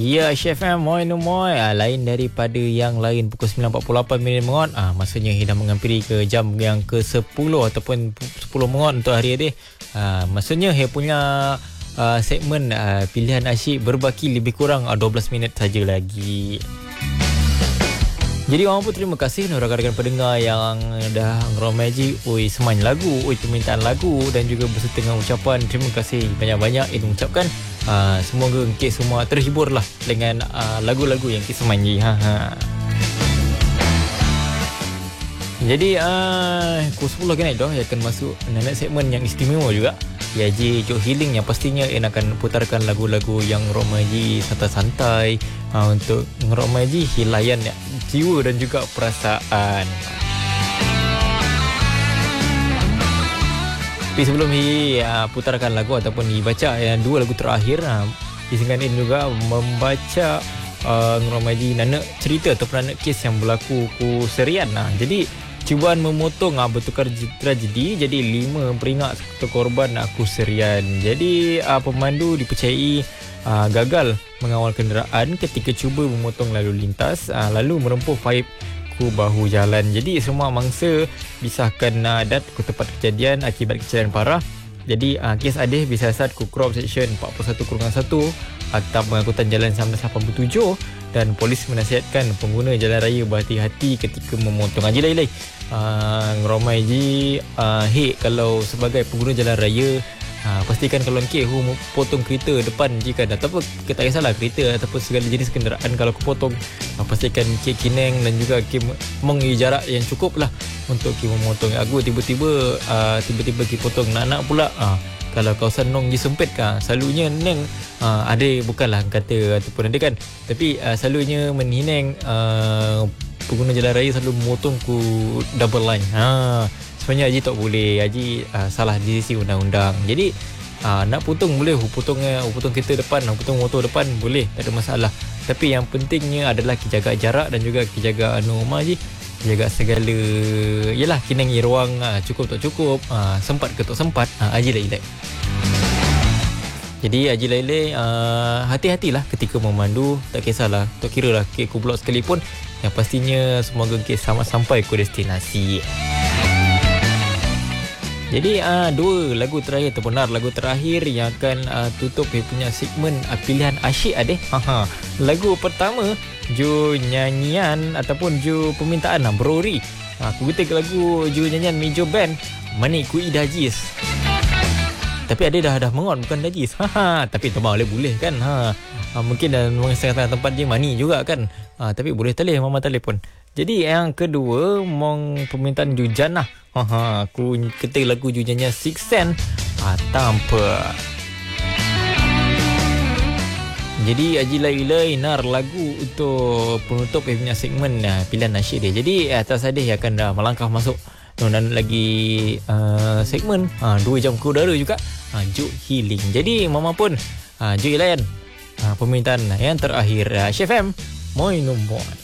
Ya, Chef M, moi no moi. Lain daripada yang lain pukul 9.48 minit mengot. Maksudnya dah menghampiri ke jam yang ke-10 ataupun 10 mengot untuk hari ini. Maksudnya saya punya segmen pilihan asyik berbaki lebih kurang 12 minit saja lagi. Jadi orang pun terima kasih rakan-rakan pendengar yang dah ngeromaji semanya lagu, permintaan lagu dan juga berserta dengan ucapan terima kasih banyak-banyak yang mengucapkan. Semoga Encik semua terhibur lah dengan lagu-lagu yang Encik semanyi. Jadi pukul 10 kan dah akan masuk nenek segmen yang istimewa juga, Yaji Jok Healing, yang pastinya yang akan putarkan lagu-lagu yang romaji santai-santai untuk ngeromaji hilayan jiwa dan juga perasaan. Tapi sebelum putarkan lagu ataupun dibaca dua lagu terakhir, Isengkanin juga membaca ngeromaji nanak cerita ataupun nanak kes yang berlaku ku serian. Jadi cubaan memotong bertukar tragedi jadi 5 peringat korban aku serian. Jadi pemandu dipercayai gagal mengawal kenderaan ketika cuba memotong lalu lintas lalu merempuh paip ku bahu jalan. Jadi semua mangsa disahkan dan ke tempat kejadian akibat kecelakaan parah. Jadi kes adih disiasat ku Crop Section 41-1 Akta Pengangkutan Jalan 1987 dan polis menasihatkan pengguna jalan raya berhati-hati ketika memotong. Haji lai ngeromai ji kalau sebagai pengguna jalan raya, pastikan kalau potong kereta depan jika ataupun tak kisahlah kereta ataupun segala jenis kenderaan, kalau potong pastikan kineng dan juga mengi jarak yang cukup lah untuk memotong. Aku tiba-tiba potong nak pula kalau kawasan nong disempit selalunya neng ada bukanlah kata ataupun ada kan, tapi selalunya menhineng pengguna jalan raya selalu memotong ku double line. Sebenarnya Haji tak boleh. Haji salah di sisi undang-undang. Jadi nak potong boleh, potong kereta depan, potong motor depan boleh, tak ada masalah. Tapi yang pentingnya adalah jaga jarak dan juga jaga norma Haji, jaga segala yalah kineng ruang cukup tak cukup, sempat ke tak sempat, Haji lai. Jadi Haji lai hati-hatilah ketika memandu, tak kisahlah, tak kiralah ke blok sekalipun, yang pastinya semoga kes sama sampai ke destinasi. Jadi dua lagu terakhir ataupun lagu terakhir yang akan tutup punya segmen pilihan asyik adeh. Lagu pertama ju nyanyian ataupun ju permintaan Brori. Aku ketik lagu ju nyanyian Mejo Band Mani Ku Idajis. Tapi ada dah mengon bukan Dajis. Tapi tak boleh kan. Mungkin dalam setengah tempat je Mani juga kan. Tapi boleh mama telefon. Jadi yang kedua mong permintaan ju Jannah. Aku ketik lagu ju nyanyian Six Sense tanpa. Jadi Haji Lai nar lagu untuk penutup punya segmen pilihan nasyid dia. Jadi atas adih akan melangkah masuk dan lagi segmen 2 jam ke udara juga, Jok Healing. Jadi mama pun Jok layan permintaan yang terakhir. Chef M, moi no moi.